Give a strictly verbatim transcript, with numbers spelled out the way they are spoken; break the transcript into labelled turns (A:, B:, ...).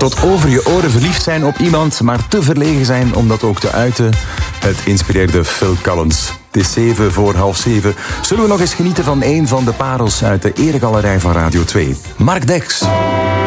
A: Tot over je oren verliefd zijn op iemand, maar te verlegen zijn om dat ook te uiten. Het inspireerde Phil Collins. Het is zeven voor half zeven. Zullen we nog eens genieten van een van de parels uit de eregalerij van Radio twee. Mark Dex.